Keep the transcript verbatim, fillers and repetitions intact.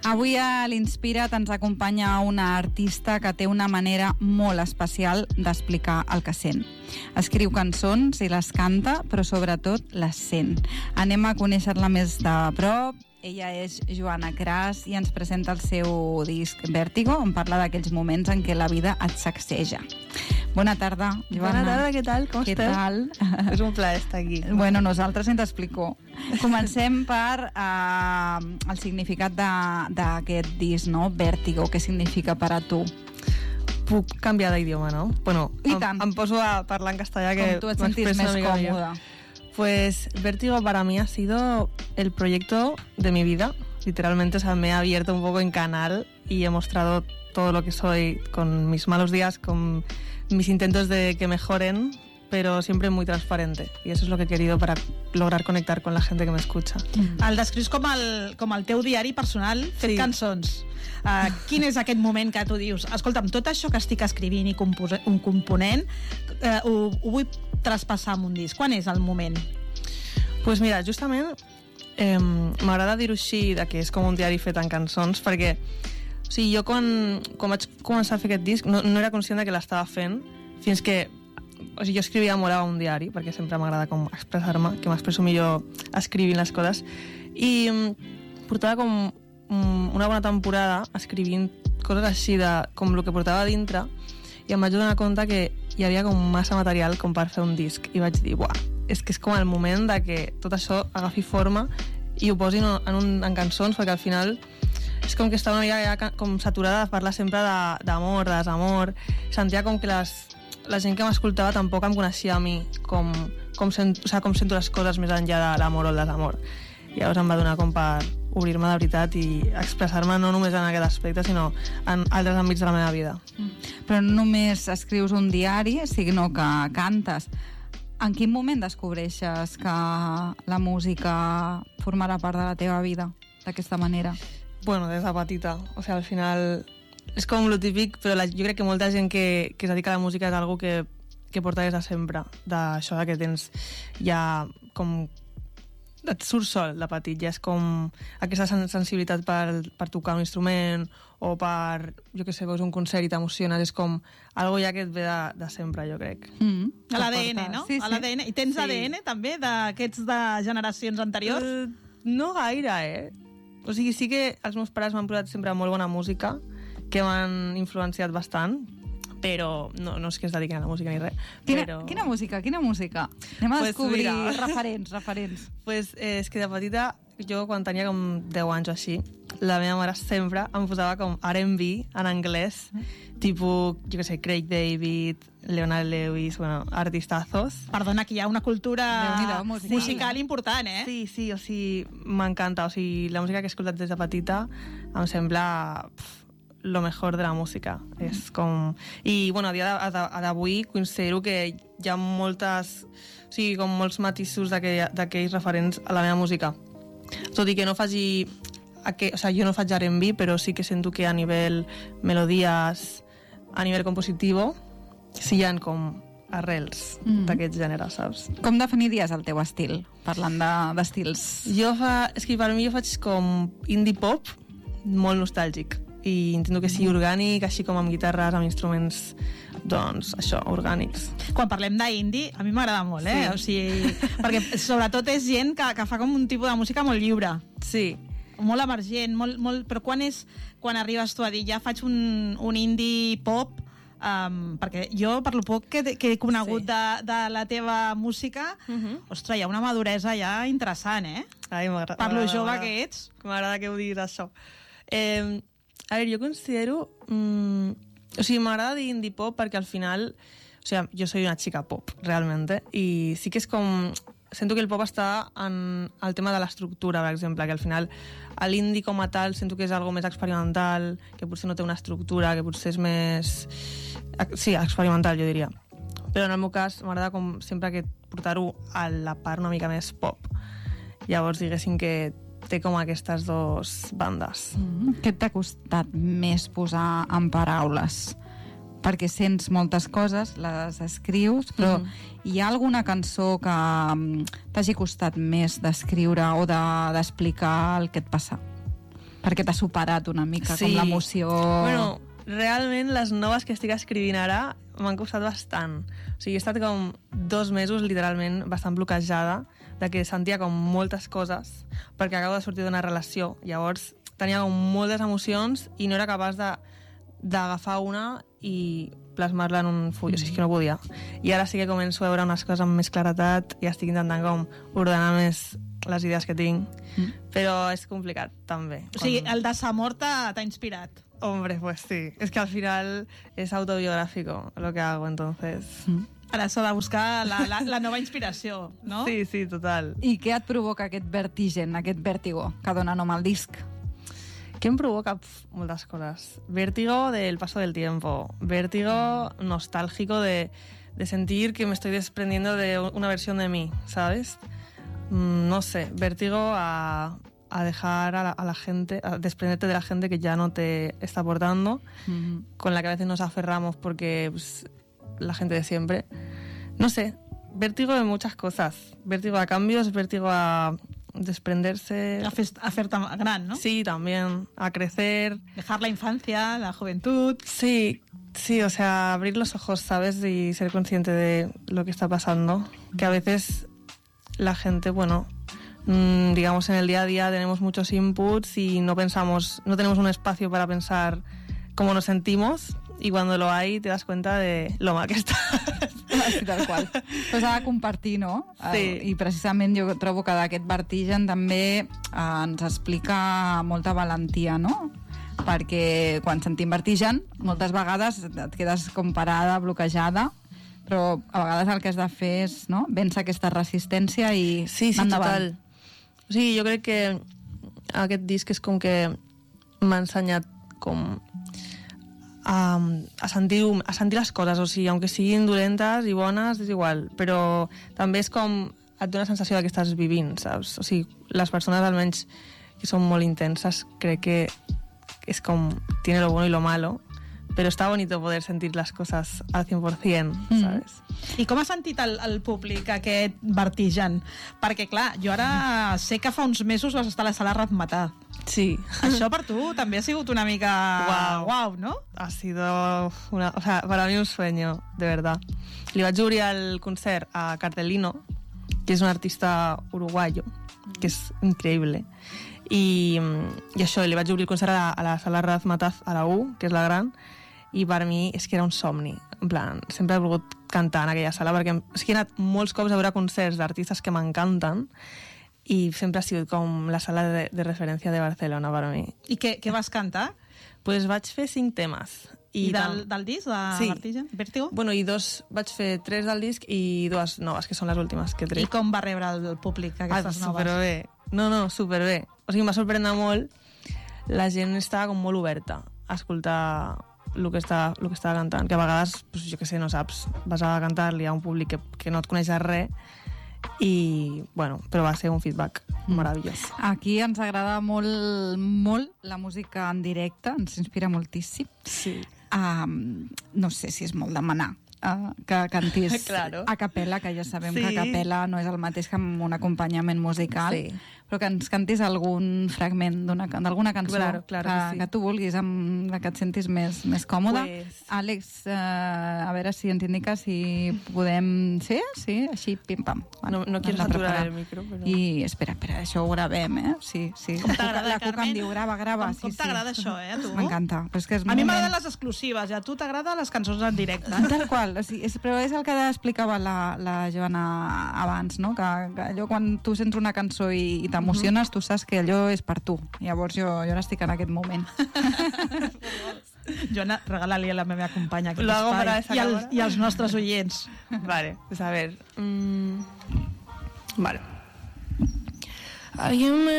Avui a l'Inspira't ens acompanya una artista que té una manera molt especial d'explicar el que sent. Escriu cançons i les canta, però sobretot les sent. Anem a conèixer-la més de prop. Ella és Joana Cras i ens presenta el seu disc Vértigo, on parla d'aquells moments en què la vida et sacseja. Bona tarda, Joana. Bona tarda, què tal? Com què esteu? tal? És un plaer estar aquí. Bueno, nosaltres ens t'explico. Comencem per uh, el significat d'aquest disc, no? Vértigo, què significa per a tu? Puc canviar d'idioma, no? Bueno, I em, tant. em poso a parlar en castellà que Com tu et sentis més còmoda. Pues Vértigo para mí ha sido el proyecto de mi vida. Literalmente, o sea, me he abierto un poco en canal y he mostrado todo lo que soy con mis malos días, con mis intentos de que mejoren, pero siempre muy transparente. Y eso es lo que he querido para lograr conectar con la gente que me escucha. Mm. El descrius com el, com el teu diari personal fet Sí. cançons. Uh, quin és aquest moment que tu dius, escolta'm, tot això que estic escrivint i compos- un component uh, ho, ho vull traspassar amb un disc? Quan és el moment? Pues mira, justament eh, m'agrada dir-ho així, de que és com un diari fet en cançons, perquè o sigui, jo quan, quan vaig començar a fer aquest disc no, no era conscient de que l'estava fent fins que o sigui, jo escrivia molt a un diari, perquè sempre m'agrada com expressar-me, que m'expresso millor escrivint les coses, i mm, portava com mm, una bona temporada escrivint coses així de com el que portava a dintre, i em vaig donar compte que hi havia com massa material com per fer un disc, i vaig dir, buah, és que és com el moment de que tot això agafi forma i ho posin en, un, en cançons, perquè al final és com que estava una mica ja com saturada de parlar sempre d'amor, de desamor, sentia com que les, la gent que m'escoltava tampoc em coneixia a mi com, com, sent, o sigui, com sento les coses més enllà de l'amor o el desamor. I llavors em va donar com per obrir-me de veritat i expressar-me no només en aquest aspecte, sinó en altres àmbits de la meva vida. Però no només escrius un diari, sinó que cantes. En quin moment descobreixes que la música formarà part de la teva vida d'aquesta manera? Bueno, des de petita. O sigui, al final és com lo típic, però la, jo crec que molta gent que, que es dedica a la música és algo que, que porta des de sempre. D'això que tens ja com et surt sol de petit, ja és com aquesta sensibilitat per, per tocar un instrument o per, jo què sé, veus un concert i t'emociones, és com algo ja que et ve de, de sempre, jo crec. Mm, A l'A D N, no? Sí, sí. A l'A D N. I tens Sí. A D N també d'aquests de generacions anteriors? Uh, no gaire, eh? O sigui, sí que els meus pares m'han posat sempre molt bona música, que m'han influenciat bastant, però no, no és que es dediquin a la música ni res. Quina, però... quina música, quina música? Anem a Pues descobrir mira. referents, referents. Pues, eh, és que de petita, jo quan tenia com deu anys o així, la meva mare sempre em posava com R and B en anglès, tipus, jo què sé, Craig David, Leonard Lewis, bueno, artistazos. Perdona, que hi ha una cultura Déu-n'hi-do, musical. musical important, eh? Sí, sí, o sigui, m'encanta. O sigui, la música que he escoltat des de petita em sembla pff, lo mejor de la música. És com... I, bueno, a dia d'avui considero que hi ha moltes... O sigui, com molts matisos d'aquell- d'aquells referents a la meva música. Tot i que no faci... Aqu... O sigui, jo no faig R and B, però sí que sento que a nivell melodies, a nivell compositivo, sí hi ha com arrels Mm. d'aquests gèneres, saps? Com definiries el teu estil, parlant de- d'estils? Jo fa... És que per mi jo faig com indie pop molt nostàlgic i intento que sigui orgànic, així com amb guitarres, amb instruments, doncs, això, orgànics. Quan parlem d'indie, a mi m'agrada molt, eh? Sí. O sigui, perquè sobretot és gent que, que fa com un tipus de música molt lliure, Sí, molt emergent, molt, molt... però quan és quan arribes tu a dir ja faig un, un indie pop, um, perquè jo, per lo poc que, que he conegut Sí. de, de la teva música, Mhm. ostres, hi ha una maduresa ja interessant, eh? ai, m'agrada. Per lo m'agrada, jove m'agrada. que ets. M'agrada que ho diguis, això. Eh, a veure, jo considero... Mm, o sigui, m'agrada dir indie pop perquè al final... O sigui, jo soy una chica pop, realmente, i sí que és com... Sento que el pop està en el tema de l'estructura, per exemple, que al final l'indie com a tal sento que és algo més experimental, que potser no té una estructura, que potser és més... Sí, experimental, jo diria. Però en el meu cas m'agrada com sempre que portar-ho a la part una mica més pop. Llavors, diguéssim que té com aquestes dues bandes. Mm. Què t'ha costat més posar en paraules? Perquè sents moltes coses, les escrius, però Mhm. hi ha alguna cançó que mm, t'hagi costat més d'escriure o de- d'explicar el que et passa? perquè t'ha superat una mica, Sí. com l'emoció... Bueno, realment les noves que estic escrivint ara m'han costat bastant. O sigui, he estat com dos mesos literalment bastant bloquejada, de que sentia com moltes coses, perquè acabo de sortir d'una relació. Llavors tenia com moltes emocions i no era capaç de d'agafar una i plasmar-la en un full, o sigui, és que no podia. I ara sí que començo a veure unes coses amb més claretat i estic intentant com ordenar més les idees que tinc, mm. però és complicat també. O sigui, el desamor t'ha t'ha inspirat. Hombre, pues sí. Es que al final es autobiográfico lo que hago, entonces... Mm. Ara s'ha de buscar la, la, la nova inspiració, no? Sí, sí, total. I què et provoca aquest vertigen, aquest vèrtigo que dona nom al disc? ¿Qué me provoca? Pf, muchas cosas. Vértigo del paso del tiempo. Vértigo nostálgico de, de sentir que me estoy desprendiendo de una versión de mí, ¿sabes? Mm, no sé, vértigo a, a dejar a la, a la gente, a desprenderte de la gente que ya no te está aportando, Mm-hmm. con la que a veces nos aferramos porque pues, la gente de siempre. No sé, vértigo de muchas cosas. Vértigo a cambios, vértigo a desprenderse. A, fer, a fer-te gran, ¿no? Sí, también. A crecer. Dejar la infancia, la juventud... Sí, sí, o sea, abrir los ojos, ¿sabes? Y ser consciente de lo que está pasando. Que a veces la gente, bueno, mmm, digamos en el día a día tenemos muchos inputs y no pensamos, no tenemos un espacio para pensar cómo nos sentimos, y cuando lo hay te das cuenta de lo mal que estás. Sí, tal qual. Però s'ha de compartir, no? Sí. Eh, I precisament jo trobo que d'aquest vertigen també eh, ens explica molta valentia, no? Perquè quan sentim vertigen, moltes vegades et quedes com parada, bloquejada, però a vegades el que has de fer és, no?, vèncer aquesta resistència i Sí, sí, endavant. total. O sigui, jo crec que aquest disc és com que m'ha ensenyat com a, a, sentir, a sentir les coses, o sigui, aunque siguin dolentes i bones, és igual, però també és com et dona la sensació de que estàs vivint, saps? O sigui, les persones almenys que són molt intenses, crec que és com, tiene lo bueno y lo malo, pero está bonito poder sentir las cosas al cien por ciento, ¿sabes? I com ha sentit el, el públic aquest vertigen? Perquè, clar, jo ara sé que fa uns mesos vas estar a la sala Razmataz. Sí. Això per tu també ha sigut una mica... Guau. Guau, ¿no? Ha sido una, o sea, para mí un sueño, de verdad. Li vaig obrir el concert a Cartelino, que és un artista uruguayo, que és increïble. I, i això, li vaig obrir el concert a la, a la sala Razmataz, a la U, que és la gran, i per mi és que era un somni. En plan, sempre he volgut cantar en aquella sala, perquè és que he anat molts cops a veure concerts d'artistes que m'encanten, i sempre ha sigut com la sala de, de referència de Barcelona per a mi. I què, què vas cantar? Pues vaig fer cinc temes. I, I del, tam- del disc, de Sí. Vertigen? Vértigo? Bueno, i dos, vaig fer tres del disc i dues noves, que són les últimes que he I tret. com va rebre el públic aquestes ah, noves? superbé. No, no, superbé. O sigui, em va sorprendre molt. La gent estava com molt oberta a escoltar el que està, el que estava cantant, que a vegades, pues, jo què sé, no saps, vas a cantar-li a un públic que, que no et coneix de res, i, bueno, però va ser un feedback meravellós. Aquí ens agrada molt, molt la música en directe, ens inspira moltíssim. Sí. Um, no sé si és molt demanar uh, que cantis Claro. a capella, que ja sabem Sí. que a capella no és el mateix que amb un acompanyament musical, Sí. però que ens cantis algun fragment d'una- d'alguna cançó Claro, claro que, que sí. que tu vulguis, amb la que et sentis més, més còmode. Pues- Àlex, uh, a veure si ens indica si podem... Sí? Sí? Així, pim-pam. No, no quiero hem de saturar preparar. el micro, però... I espera, espera, això ho gravem, eh? Sí, sí. Com t'agrada, la Cuca Carmen? em diu, grava, grava. Com, sí, com sí. t'agrada això, eh, a tu? M'encanta. Però és que és A mi moment- m'agraden les exclusives, i a tu t'agraden les cançons en directe. Tal qual, o sigui, és, però és el que explicava la, la Joana abans, no? Que, que allò quan tu sents una cançó i, i t'emociones, uh -huh. tu saps que allò és per tu. Llavors jo, jo ara estic en aquest moment. Joana, regala-li a la meva companya aquest Lo hago espai. para esa I, el, cámara. I als nostres oients. Vale, pues a ver. mm, Vale. Alguien me